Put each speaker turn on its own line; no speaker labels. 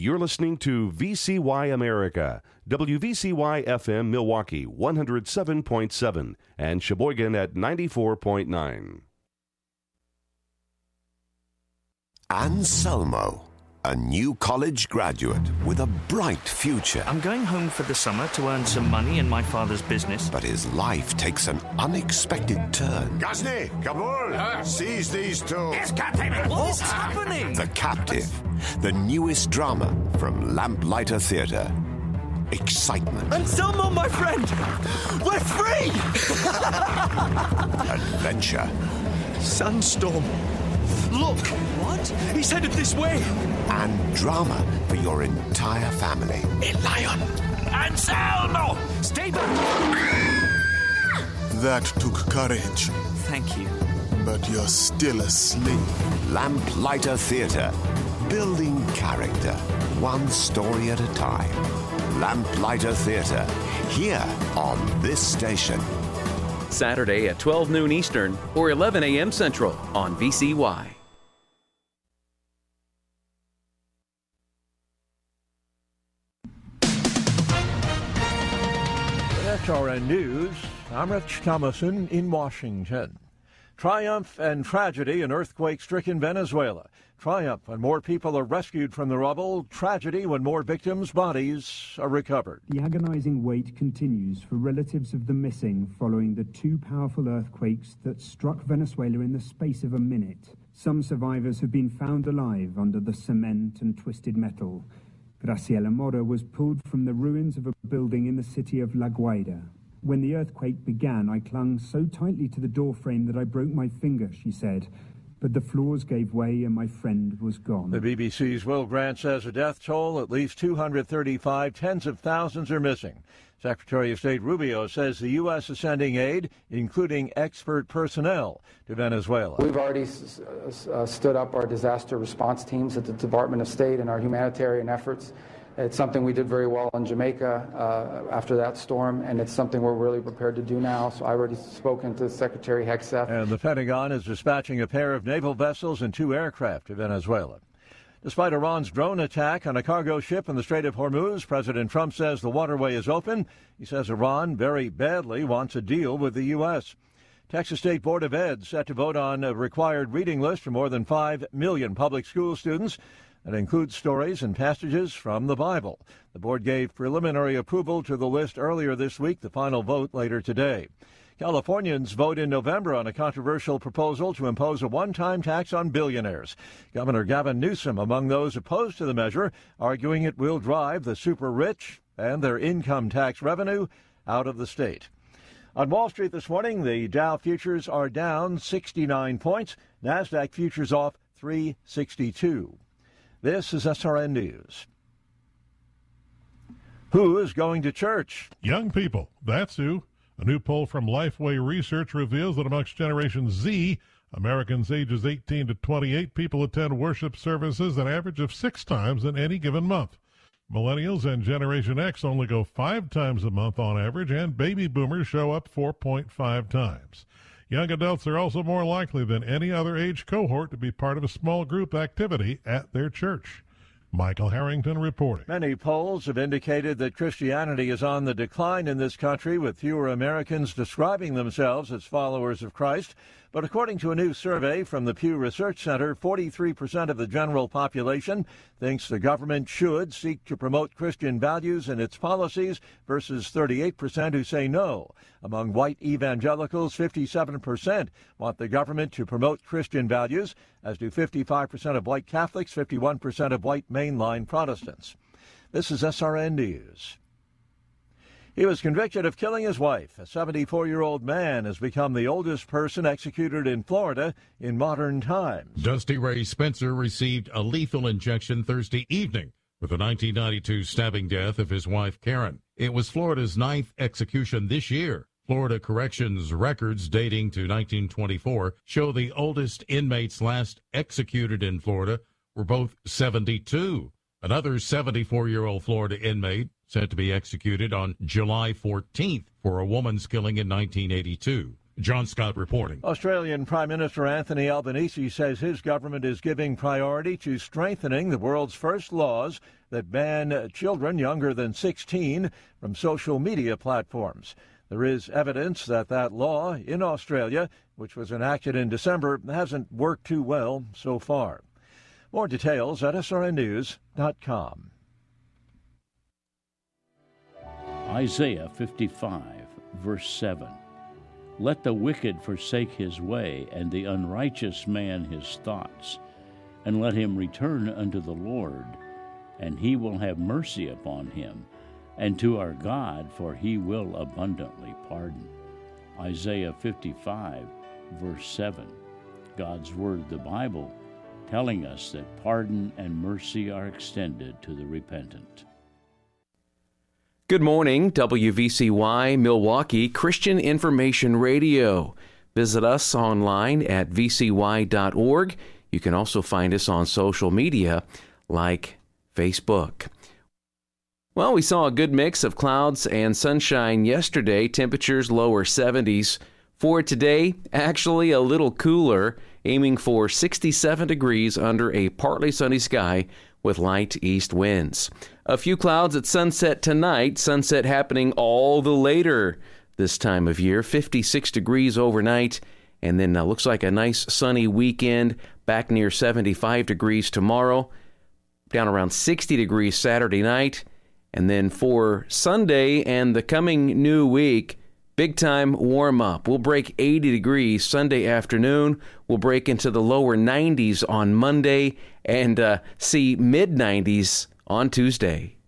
You're listening to VCY America, WVCY FM Milwaukee 107.7 and Sheboygan at 94.9.
Anselmo, a new college graduate with a bright future.
I'm going home for the summer to earn some money in my father's business.
But his life takes an unexpected turn.
Ghazni, Kabul, seize these two.
Yes, Captain. What is happening?
The Captive, the newest drama from Lamplighter Theatre. Excitement.
Anselmo, my friend! We're free!
Adventure.
Sandstorm. Look! What? He's headed this way!
And drama for your entire family.
A lion! Anselmo! Stay back!
That took courage.
Thank you.
But you're still asleep.
Lamplighter Theatre. Building character. One story at a time. Lamplighter Theatre. Here on this station.
Saturday at 12 noon Eastern or 11 a.m. Central on VCY.
SRN News, I'm Rich Thomason in Washington. Triumph and tragedy in earthquake-stricken Venezuela. Triumph when more people are rescued from the rubble. Tragedy when more victims' bodies are recovered.
The agonizing wait continues for relatives of the missing following the two powerful earthquakes that struck Venezuela in the space of a minute. Some survivors have been found alive under the cement and twisted metal. Graciela Mora was pulled from the ruins of a building in the city of La Guaira. When the earthquake began, I clung so tightly to the doorframe that I broke my finger, she said. But the floors gave way and my friend was gone.
The BBC's Will Grant says a death toll, at least 235, tens of thousands are missing. Secretary of State Rubio says the U.S. is sending aid, including expert personnel, to Venezuela.
We've already stood up our disaster response teams at the Department of State and our humanitarian efforts. It's something we did very well in Jamaica after that storm, and it's something we're really prepared to do now. So I've already spoken to Secretary Hegseth.
And the Pentagon is dispatching a pair of naval vessels and 2 aircraft to Venezuela. Despite Iran's drone attack on a cargo ship in the Strait of Hormuz, President Trump says the waterway is open. He says Iran very badly wants a deal with the U.S. Texas State Board of Ed set to vote on a required reading list for more than 5 million public school students. That includes stories and passages from the Bible. The board gave preliminary approval to the list earlier this week, the final vote later today. Californians vote in November on a controversial proposal to impose a one-time tax on billionaires. Governor Gavin Newsom among those opposed to the measure, arguing it will drive the super-rich and their income tax revenue out of the state. On Wall Street this morning, the Dow futures are down 69 points. NASDAQ futures off 362. This is SRN News. Who is going to church?
Young people, that's who. A new poll from Lifeway Research reveals that amongst Generation Z, Americans ages 18 to 28, people attend worship services an average of 6 times in any given month. Millennials and Generation X only go 5 times a month on average, and baby boomers show up 4.5 times. Young adults are also more likely than any other age cohort to be part of a small group activity at their church. Michael Harrington reporting.
Many polls have indicated that Christianity is on the decline in this country, with fewer Americans describing themselves as followers of Christ. But according to a new survey from the Pew Research Center, 43% of the general population thinks the government should seek to promote Christian values in its policies versus 38% who say no. Among white evangelicals, 57% want the government to promote Christian values, as do 55% of white Catholics, 51% of white mainline Protestants. This is SRN News. He was convicted of killing his wife. A 74-year-old man has become the oldest person executed in Florida in modern times.
Dusty Ray Spencer received a lethal injection Thursday evening with the 1992 stabbing death of his wife, Karen. It was Florida's 9th execution this year. Florida Corrections records dating to 1924 show the oldest inmates last executed in Florida were both 72. Another 74-year-old Florida inmate set to be executed on July 14th for a woman's killing in 1982. John Scott reporting.
Australian Prime Minister Anthony Albanese says his government is giving priority to strengthening the world's first laws that ban children younger than 16 from social media platforms. There is evidence that law in Australia, which was enacted in December, hasn't worked too well so far. More details at srnnews.com.
Isaiah 55, verse 7. Let the wicked forsake his way, and the unrighteous man his thoughts, and let him return unto the Lord, and he will have mercy upon him, and to our God, for he will abundantly pardon. Isaiah 55, verse 7. God's Word, the Bible, telling us that pardon and mercy are extended to the repentant.
Good morning, WVCY Milwaukee Christian Information Radio. Visit us online at vcy.org. You can also find us on social media like Facebook. Well, we saw a good mix of clouds and sunshine yesterday. Temperatures lower 70s. For today, actually a little cooler, aiming for 67 degrees under a partly sunny sky with light east winds. A few clouds at sunset tonight, sunset happening all the later this time of year, 56 degrees overnight, and then looks like a nice sunny weekend, back near 75 degrees tomorrow, down around 60 degrees Saturday night, and then for Sunday and the coming new week, big time warm up. We'll break 80 degrees Sunday afternoon. We'll break into the lower 90s on Monday and see mid 90s on Tuesday.